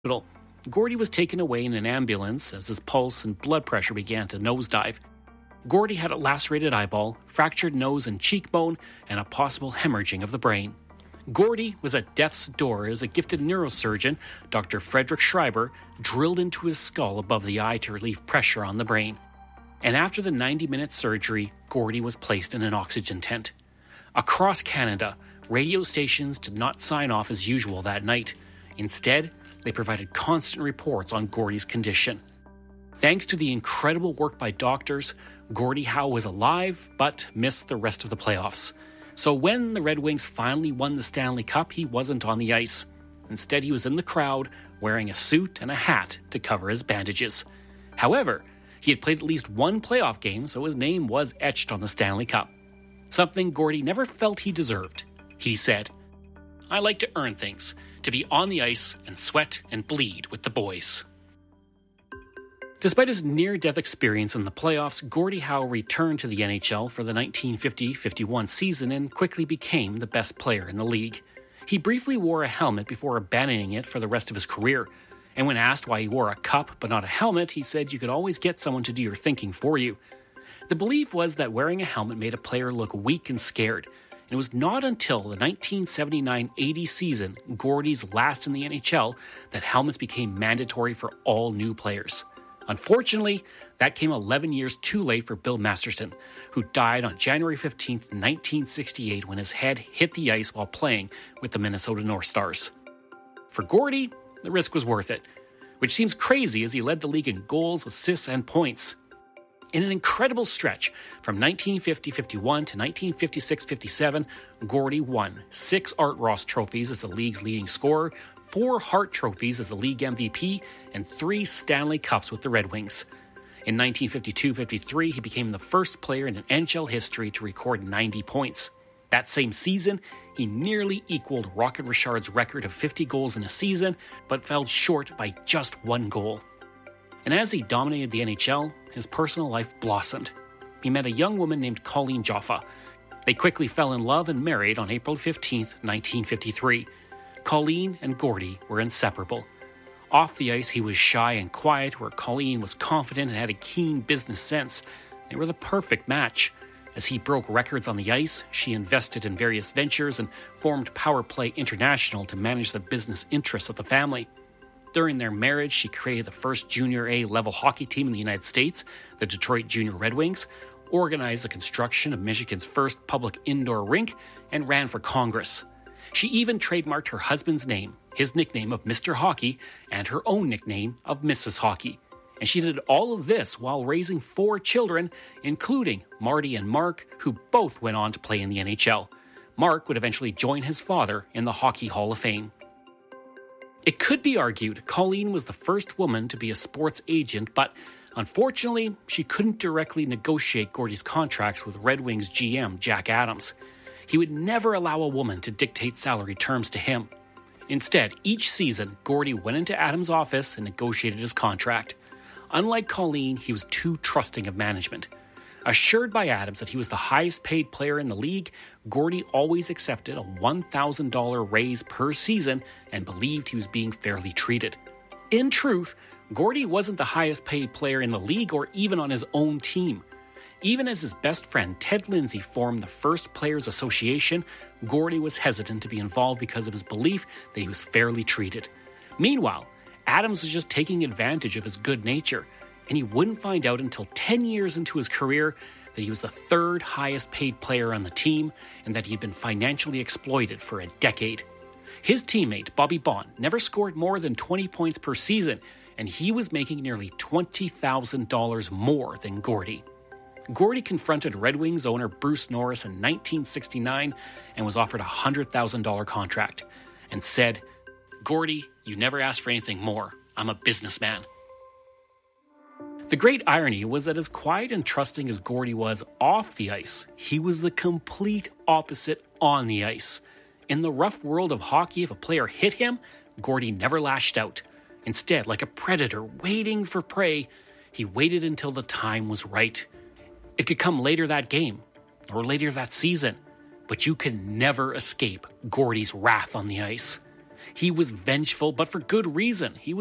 hospital. Gordie was taken away in an ambulance as his pulse and blood pressure began to nosedive. Gordie had a lacerated eyeball, fractured nose and cheekbone, and a possible hemorrhaging of the brain. Gordie was at death's door as a gifted neurosurgeon, Dr. Frederick Schreiber, drilled into his skull above the eye to relieve pressure on the brain. And after the 90-minute surgery, Gordie was placed in an oxygen tent. Across Canada, radio stations did not sign off as usual that night. Instead, they provided constant reports on Gordie's condition. Thanks to the incredible work by doctors, Gordie Howe was alive but missed the rest of the playoffs. So when the Red Wings finally won the Stanley Cup, he wasn't on the ice. Instead, he was in the crowd, wearing a suit and a hat to cover his bandages. However, he had played at least one playoff game, so his name was etched on the Stanley Cup. Something Gordie never felt he deserved. He said, "I like to earn things, to be on the ice and sweat and bleed with the boys." Despite his near-death experience in the playoffs, Gordie Howe returned to the NHL for the 1950-51 season and quickly became the best player in the league. He briefly wore a helmet before abandoning it for the rest of his career. And when asked why he wore a cup but not a helmet, he said you could always get someone to do your thinking for you. The belief was that wearing a helmet made a player look weak and scared. And it was not until the 1979-80 season, Gordie's last in the NHL, that helmets became mandatory for all new players. Unfortunately, that came 11 years too late for Bill Masterton, who died on January 15, 1968, when his head hit the ice while playing with the Minnesota North Stars. For Gordie, the risk was worth it, which seems crazy as he led the league in goals, assists, and points. In an incredible stretch from 1950-51 to 1956-57, Gordie won 6 Art Ross trophies as the league's leading scorer, 4 Hart trophies as the league MVP, and 3 Stanley Cups with the Red Wings. In 1952-53, he became the first player in NHL history to record 90 points. That same season, he nearly equaled Rocket Richard's record of 50 goals in a season, but fell short by just 1 goal. And as he dominated the NHL, his personal life blossomed. He met a young woman named Colleen Joffa. They quickly fell in love and married on April 15, 1953. Colleen and Gordie were inseparable. Off the ice, he was shy and quiet, where Colleen was confident and had a keen business sense. They were the perfect match. As he broke records on the ice, she invested in various ventures and formed Power Play International to manage the business interests of the family. During their marriage, she created the first Junior A level hockey team in the United States, the Detroit Junior Red Wings, organized the construction of Michigan's first public indoor rink, and ran for Congress. She even trademarked her husband's name, his nickname of Mr. Hockey, and her own nickname of Mrs. Hockey. And she did all of this while raising 4 children, including Marty and Mark, who both went on to play in the NHL. Mark would eventually join his father in the Hockey Hall of Fame. It could be argued Colleen was the first woman to be a sports agent, but unfortunately, she couldn't directly negotiate Gordie's contracts with Red Wings GM Jack Adams. He would never allow a woman to dictate salary terms to him. Instead, each season, Gordie went into Adams' office and negotiated his contract. Unlike Colleen, he was too trusting of management. Assured by Adams that he was the highest paid player in the league, Gordie always accepted a $1,000 raise per season and believed he was being fairly treated. In truth, Gordie wasn't the highest paid player in the league or even on his own team. Even as his best friend Ted Lindsay formed the first Players Association, Gordie was hesitant to be involved because of his belief that he was fairly treated. Meanwhile, Adams was just taking advantage of his good nature, and he wouldn't find out until 10 years into his career that he was the 3rd highest paid player on the team and that he'd been financially exploited for a decade. His teammate, Bobby Bond, never scored more than 20 points per season, and he was making nearly $20,000 more than Gordie. Gordie confronted Red Wings owner Bruce Norris in 1969 and was offered a $100,000 contract and said, "Gordie, you never asked for anything more. I'm a businessman." The great irony was that as quiet and trusting as Gordie was off the ice, he was the complete opposite on the ice. In the rough world of hockey, if a player hit him, Gordie never lashed out. Instead, like a predator waiting for prey, he waited until the time was right. It could come later that game, or later that season, but you could never escape Gordie's wrath on the ice. He was vengeful, but for good reason. He